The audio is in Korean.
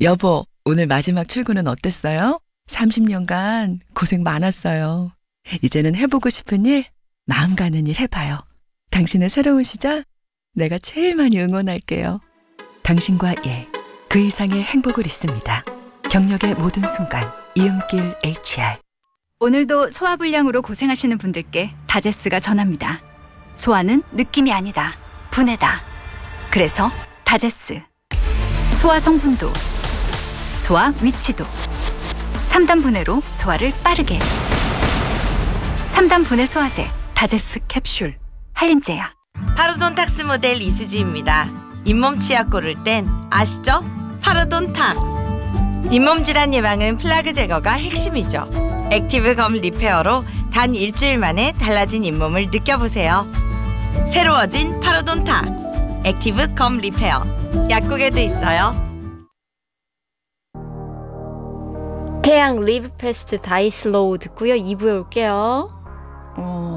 여보, 오늘 마지막 출근은 어땠어요? 30년간 고생 많았어요. 이제는 해보고 싶은 일, 마음 가는 일 해봐요. 당신의 새로운 시작, 내가 제일 많이 응원할게요. 당신과 그 이상의 행복을 있습니다. 경력의 모든 순간, 이음길 HR. 오늘도 소화불량으로 고생하시는 분들께 다제스가 전합니다. 소화는 느낌이 아니다. 분해다. 그래서 다제스. 소화 성분도, 소화 위치도. 3단 분해로 소화를 빠르게. 3단 분해 소화제 다제스 캡슐. 한림제야. 파로돈탁스 모델 이수지입니다. 잇몸 치약 고를 땐 아시죠? 파로돈탁스. 잇몸 질환 예방은 플라그 제거가 핵심이죠. 액티브 검 리페어로 단 일주일 만에 달라진 잇몸을 느껴보세요. 새로워진 파로돈탁스 액티브 검 리페어. 약국에도 있어요. 태양 리브 패스트 다이 슬로우 듣고요. 2부에 올게요.